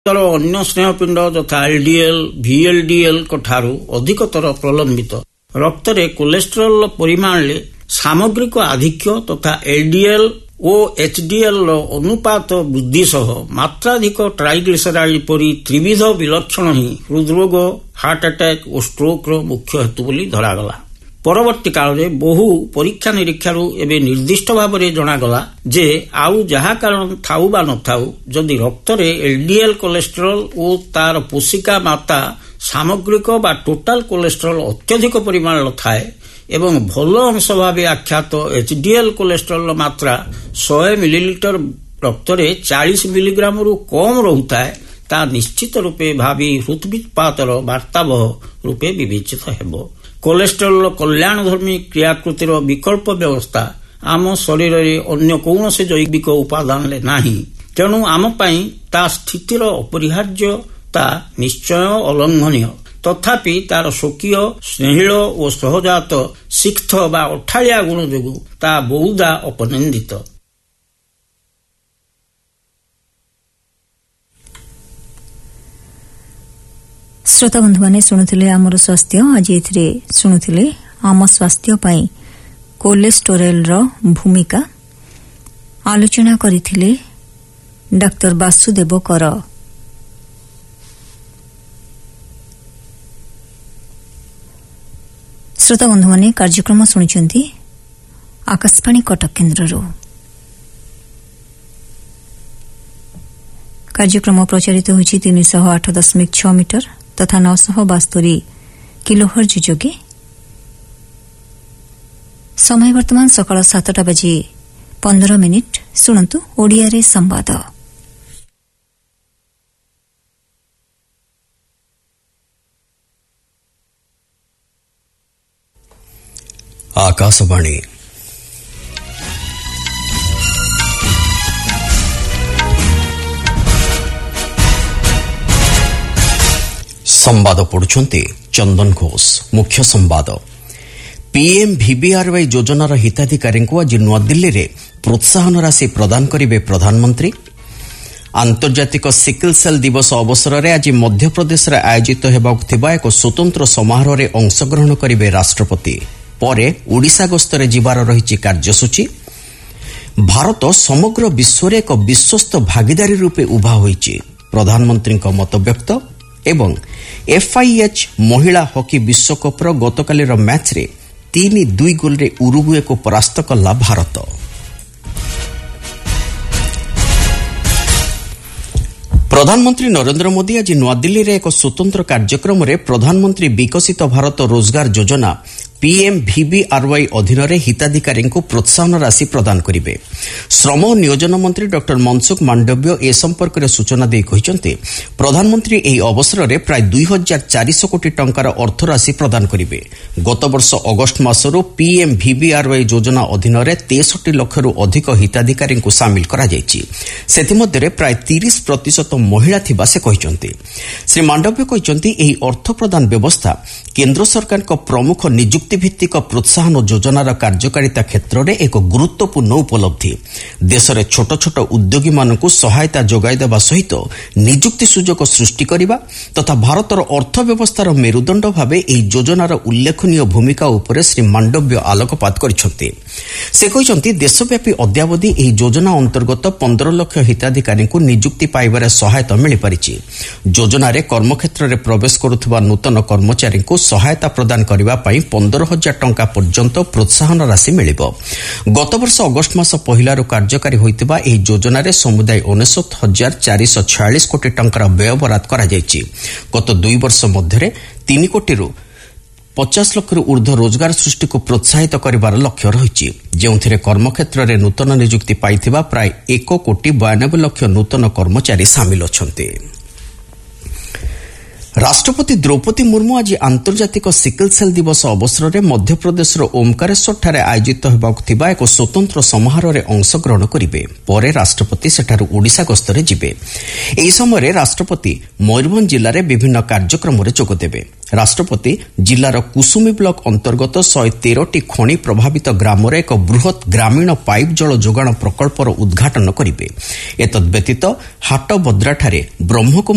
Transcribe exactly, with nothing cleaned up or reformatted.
अन्य स्नेहपिंड तथा एलडीएल भिएलडीएल ठारू अधिकतर प्रलंबित रक्त रे कोलेस्टेरोल परिमाण ले सामग्रिक आधिक्य तथा एलडीएल और एचडीएल अनुपात वृद्धि सह मात्राधिक ट्राइग्लिसराइड परी त्रिविध विलक्षण ही हृदरोग हार्ट अटैक और स्ट्रोक मुख्य हेतु बोली धरागला। परवर्ती काल में बहु परीक्षा निरीक्षार एवं निर्दिष्ट भाव में जनागला जे आउ जहा कारण थाउ बा न थाउ जदि रक्त रे एलडीएल कोलेस्टेरोल और तार पोषिका मात्रा सामग्रिक बा टोटाल कोलेस्टेरोल अत्यधिक परिमाण थाए एवं भल अंश भाव आख्यात एचडीएल कोलेस्टेरोल मात्रा सौ मिलीलिटर रक्त रे चालीस मिलीग्राम रु कम रहुताए ता निश्चित रूपे भावी हृदपिपातर वार्तावह रूपे विवेचित हेबो। कोलेस्टेरोल कल्याणधर्मी क्रियाकृतिर विकल्प व्यवस्था आम शरीर अन्य कौन से जैविक उपादान ले नाही, तेणु आम पाई ता स्थितिर अपरिहार्यता निश्चय अलंघनीय। तथापि तार स्वकीय स्नेहिल और सहजात सिक्त बा अठाଳିଆ गुण जोगु ता बहुधा अपनिंदित। श्रोता बंधु माने शुणुथिले आमर स्वास्थ्य आज एथिरे शुणुथिले आम स्वास्थ्य पई कोलेस्टेरोल रो भूमिका आलोचना करिथिले डॉक्टर वासुदेव कर। श्रोता बंधु माने कार्यक्रम शुणुचंती आकाशवाणी कटक केन्द्ररो। कार्यक्रम प्रचारित होछि तीन सौ आठ दशमिक छह मीटर तथा नौ सौ बास्तरी किलोहर्ज जोगे। समय वर्तमान सकाळ सातटा बजे पंद्रह मिनिट। शुणन्तु ओडिया रे संवाद। आकाशवाणी संवाद पढ़ुछंती चंदन घोष। मुख्य संवाद। पीएम वीबीआरवाई योजनार हिताधिकारी को आज नुआदिल्ली रे प्रोत्साहन राशि प्रदान करिवे प्रधानमंत्री। आंतर्जातिक सिकल सेल दिवस अवसर में आज मध्यप्रदेश रे आयोजित हेबाक थिबा एक स्वतंत्र समारोह रे अंशग्रहण करिवे राष्ट्रपति। परे ओडिशा गस्तरे जिबार रहिछि कार्यसूची। भारत समग्र विश्व रे एक विश्वस्त भागीदारी रूपे उभा होइछि प्रधानमंत्री मतव्यक्त। एवं एफआईएच महिला हॉकी विश्वकप गतकाली मैच रे तीन दुई गोल रे उरुग्वे को परास्त कला भारत। प्रधानमंत्री नरेंद्र मोदी आज नुआदिल्ली रे एक स्वतंत्र कार्यक्रम रे प्रधानमंत्री विकसित भारत रोजगार योजना पीएम वीबीआरवाई अधीन रे हिताधिकारी को प्रोत्साहन राशि प्रदान करिवे। श्रम और नियोजन मंत्री डॉक्टर मनसुख मांडव्य ए संपर्क में सूचना दे कहिसंते प्रधानमंत्री एही अवसर रे प्राय दुई हजार चार सौ कोटी टंकार अर्थ राशि प्रदान करिवे। गत वर्ष अगस्त मासरो पीएम वीबीआरवाई योजना अधीन रे तेसठ लाख रु अधिक हिताधिकारी को शामिल करा जायछि। सेतिमध्ये प्राय तीस प्रतिशत महिला थिबा से कहिसंते। श्री मांडव्य कहिसंते एही अर्थ प्रदान व्यवस्था केंद्र सरकार को प्रमुख नियुक्ति भित्तिक प्रोत्साहन योजनार कार्यकारिता क्षेत्र में एक गुरुत्वपूर्ण उपलब्धि। देश में छोट छोट उद्योगी मानक सहायता जोगाई देवा सहित नियुक्ति सुजोग सृष्टि करने तथा भारतर अर्थव्यवस्थार मेरुदंड भाव यह योजनार उल्लेखनीय भूमिका उपर श्री मांडव्य आलोकपात करछन्ते। से कहते देशव्यापी अद्यावधि यह योजना अंतर्गत पंद्रह लाख हिताधिकारी को नियुक्ति पाइबार सहायता मिल पारिछि। योजन कर्मक्षेत्र में प्रवेश करुवा नूतन कर्मचारी को सहायता प्रदान करने पंद्रह हजार टंका पर्यंत प्रोत्साहन राशि मिलिबो। गत वर्ष अगस्त मास पहिलारू कार्यकारी होइतिबा एही योजनारे समुदाय उनसठ हजार चार सौ छियालीस कोटी टंकार व्यय बराद करा जायछि। गत दुई वर्ष मध्यरे तीन कोटी रु पचास लाख रु ऊर्ध्व रोजगार सृष्टि को प्रोत्साहित करिवार लक्ष्य रहिछि, जेउथिरे कर्मक्षेत्र रे नूतन नियुक्ति पाइथिबा प्राय एक कोटी बयानबे लाख नूतन कर्मचारी शामिल अछन्ते। राष्ट्रपति द्रौपदी मुर्मू आज आंतर्जातिक सिकल सेल दिवस अवसर में मध्यप्रदेश ओमकारेश्वर ठारे आयोजित होबाक थिबा एक स्वतंत्र समारोह रे अंशग्रहण करिवे। परे राष्ट्रपति सेठारु ओडिशा गस्तरे जिबे। एही समय राष्ट्रपति मयूरभंज जिल्ला रे विभिन्न कार्यक्रम रे जोग देबे। राष्ट्रपति जिलार कुसुमी ब्लॉक अंतर्गत शहे तेरह टी खनि प्रभावित ग्राम रे एक बृहत ग्रामीण पाइप जल जोगाण प्रकल्पर उद्घाटन करिवे। एतद् व्यतीत हाटबद्राठारे ब्रह्मकुमारी